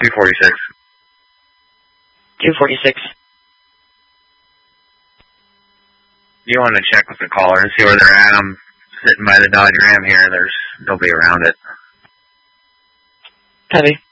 246. 246. You want to check with the caller and see where they're at? I'm sitting by the Dodge Ram here. They'll be around it. Copy.